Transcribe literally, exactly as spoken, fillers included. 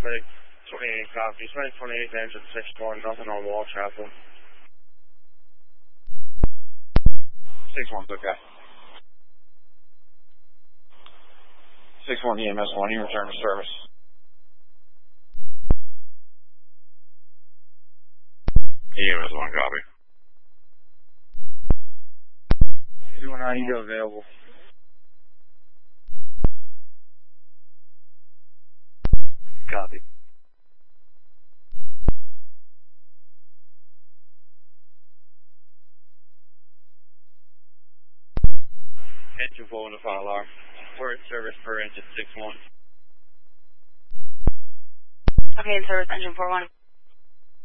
Medic twenty-eight copies. Medic twenty-eight, engine six one, nothing on wall chapel. six one's okay. six one E M S one, you return to service. E M S one, copy. two one nine, you go available. Copy. Engine four in the final alarm. We're in service for engine six one. Okay, in service, engine four one.